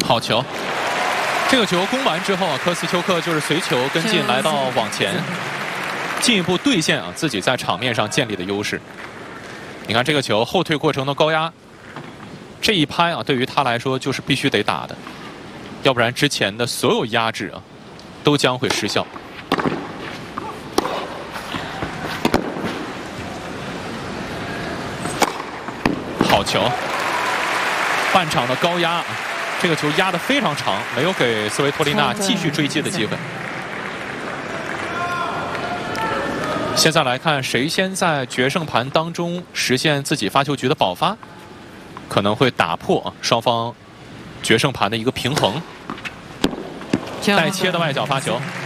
好球！这个球攻完之后啊，科斯丘克就是随球跟进来到网前，进一步兑现啊自己在场面上建立的优势。你看这个球后退过程的高压，这一拍啊，对于他来说就是必须得打的，要不然之前的所有压制啊，都将会失效。好球！半场的高压，这个球压得非常长，没有给斯维托利娜继续追击的机会。现在来看，谁先在决胜盘当中实现自己发球局的爆发，可能会打破双方决胜盘的一个平衡。带切的外角发球。